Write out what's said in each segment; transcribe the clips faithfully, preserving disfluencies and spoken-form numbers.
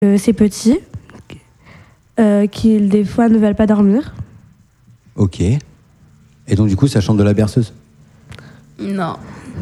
Euh, c'est petit, euh, qui des fois ne veulent pas dormir. Ok. Et donc du coup, ça chante de la berceuse? Non.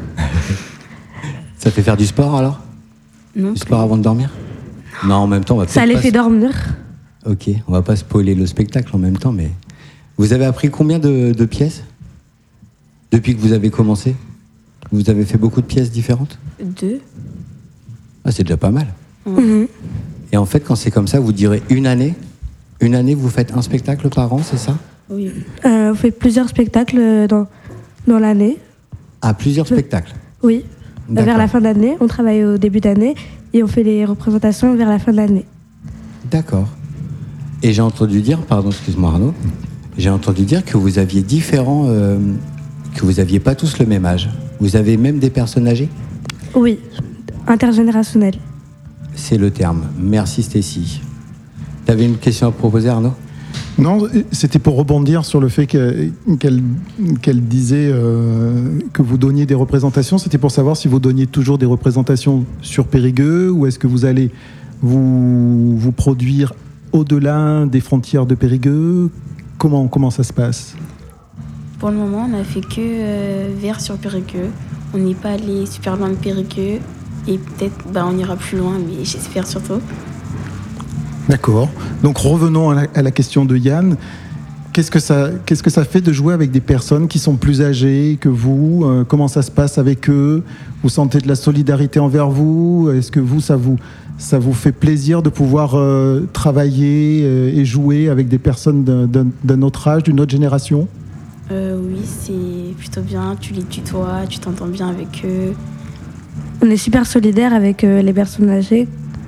Ça fait faire du sport alors? Non. Du sport avant de dormir? Non, en même temps, on va peut-être Ça les pas fait s- dormir. Ok, on va pas spoiler le spectacle en même temps, mais vous avez appris combien de, de pièces depuis que vous avez commencé? Vous avez fait beaucoup de pièces différentes? Deux. Ah, c'est déjà pas mal. Mhm. Et en fait, quand c'est comme ça, vous direz une année. Une année, vous faites un spectacle par an, c'est ça? Oui. Euh, on fait plusieurs spectacles dans, dans l'année. Ah, plusieurs spectacles. Oui. D'accord. Vers la fin de l'année, on travaille au début d'année et on fait les représentations vers la fin de l'année. D'accord. Et j'ai entendu dire, pardon, excuse-moi Arnaud, j'ai entendu dire que vous aviez différents, euh, que vous aviez pas tous le même âge. Vous avez même des personnes âgées? Oui, intergénérationnel. C'est le terme. Merci Stécie. Tu avais une question à proposer, Arnaud? Non, c'était pour rebondir sur le fait que- qu'elle qu'elle disait euh, que vous donniez des représentations. C'était pour savoir si vous donniez toujours des représentations sur Périgueux ou est-ce que vous allez vous, vous produire au-delà des frontières de Périgueux. Comment, comment ça se passe? Pour le moment, on n'a fait que euh, vers sur Périgueux. On n'est pas allé super loin de Périgueux. Et peut-être bah, on ira plus loin, mais j'espère surtout. D'accord. Donc revenons à la, à la question de Yann. Qu'est-ce que ça, qu'est-ce que ça fait de jouer avec des personnes qui sont plus âgées que vous? Euh, Comment ça se passe avec eux? Vous sentez de la solidarité envers vous? Est-ce que vous, ça vous, ça vous fait plaisir de pouvoir euh, travailler euh, et jouer avec des personnes d'un, d'un, d'un autre âge, d'une autre génération? Euh, oui, c'est plutôt bien. Tu les tutoies, tu t'entends bien avec eux. On est super solidaires avec euh, les personnes âgées.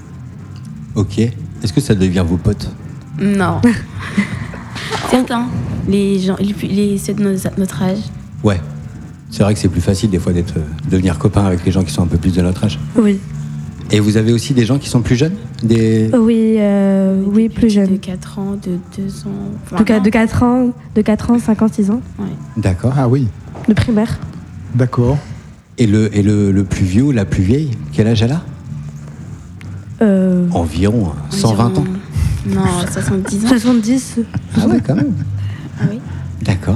Ok. Est-ce que ça devient vos potes? Non. Certains, les gens, les, plus- les, ceux de nos- notre âge. Ouais. C'est vrai que c'est plus facile des fois d'être, devenir copain avec les gens qui sont un peu plus de notre âge. Oui. Et vous avez aussi des gens qui sont plus jeunes? Des... Oui, euh, oui, plus De jeunes. quatre ans, de deux ans. enfin, De, qua- non. de quatre ans, de quatre ans, cinq ans, six ans, Ouais. D'accord. Ah oui, de primaire. d'accord. Et, le, et le, le plus vieux ou la plus vieille, quel âge elle a? Euh, Environ hein, cent vingt ans. Environ- Non, soixante-dix ans. soixante-dix. Ah ouais, quand même. Ah oui. D'accord.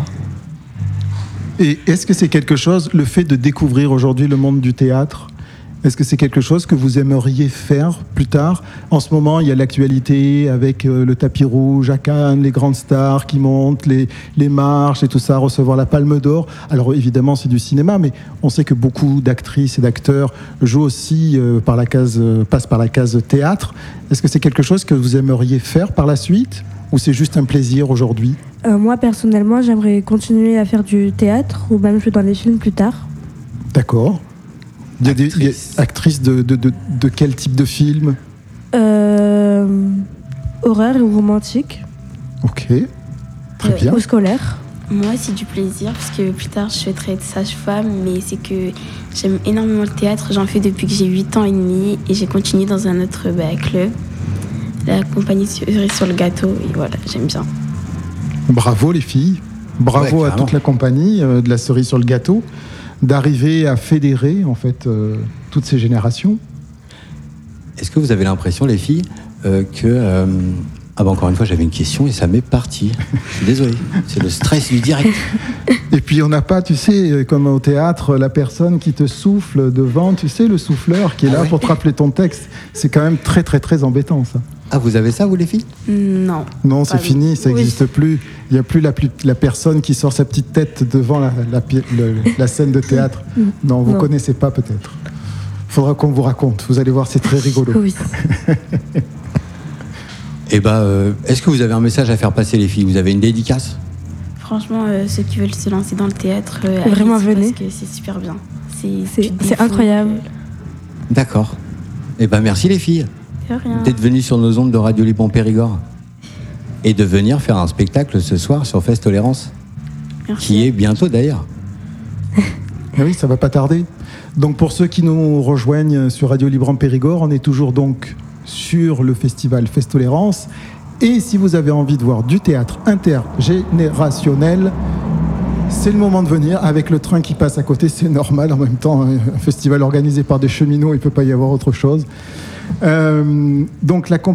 Et est-ce que c'est quelque chose, le fait de découvrir aujourd'hui le monde du théâtre, est-ce que c'est quelque chose que vous aimeriez faire plus tard? En ce moment, il y a l'actualité avec euh, le tapis rouge à Cannes, les grandes stars qui montent, les, les marches et tout ça, recevoir la Palme d'Or. Alors évidemment, c'est du cinéma, mais on sait que beaucoup d'actrices et d'acteurs jouent aussi euh, par la case, euh, passent par la case théâtre. Est-ce que c'est quelque chose que vous aimeriez faire par la suite? Ou c'est juste un plaisir aujourd'hui? Euh, moi, personnellement, j'aimerais continuer à faire du théâtre ou même jouer dans les films plus tard. D'accord. Il y a des il y a- Actrice. actrices de, de, de, de quel type de film? Euh, horreur ou romantique Ok, très Euh, bien. ou scolaire. Moi, c'est du plaisir, parce que plus tard, je souhaiterais être sage-femme, mais c'est que j'aime énormément le théâtre. J'en fais depuis que j'ai huit ans et demi, et j'ai continué dans un autre bah, club, la compagnie Cerise sur le gâteau, et voilà, j'aime bien. Bravo les filles, bravo Ouais, à carrément. toute la compagnie euh, de la cerise sur le gâteau, d'arriver à fédérer en fait euh, toutes ces générations. Est-ce que vous avez l'impression, les filles, euh, que... euh, Ah bah encore une fois, j'avais une question et ça m'est parti. Je suis désolé. C'est le stress du direct. Et puis on n'a pas, tu sais, euh, comme au théâtre, la personne qui te souffle devant, tu sais, le souffleur qui est Ah là ouais. pour te rappeler ton texte. C'est quand même très très très embêtant ça. Ah, vous avez ça, vous, les filles? Non. Non, c'est Pas fini, ça oui. n'existe plus. Il n'y a plus la, plus la personne qui sort sa petite tête devant la, la pi- le- la scène de théâtre. Non, vous ne Non. connaissez pas peut-être. Faudra qu'on vous raconte. Vous allez voir, c'est très rigolo. Oui. Eh bah, euh, est-ce que vous avez un message à faire passer, les filles? Vous avez une dédicace? Franchement, euh, ceux qui veulent se lancer dans le théâtre, euh, Vraiment, allez-y, venez. parce que c'est super bien. C'est C'est- tu te c'est défoules, incroyable. D'accord. Eh bah, merci, les filles, euh, de rien. d'être venues sur nos ondes de Radio Libre en Périgord et de venir faire un spectacle ce soir sur Fest Tolérance, Merci. qui est bientôt d'ailleurs. Ah oui, ça va pas tarder. Donc pour ceux qui nous rejoignent sur Radio Libre en Périgord, on est toujours donc sur le festival Festolérance. Et si vous avez envie de voir du théâtre intergénérationnel, c'est le moment de venir. Avec le train qui passe à côté, c'est normal. En même temps, un festival organisé par des cheminots, il ne peut pas y avoir autre chose. Euh, donc la